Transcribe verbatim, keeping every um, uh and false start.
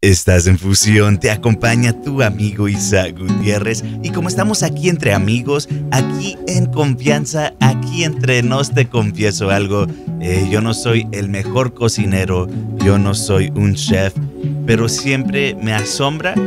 Estás en Fusión, te acompaña tu amigo Isaac Gutiérrez y como estamos aquí entre amigos, aquí en confianza, aquí entre nos te confieso algo, eh, yo no soy el mejor cocinero, yo no soy un chef, pero siempre me asombra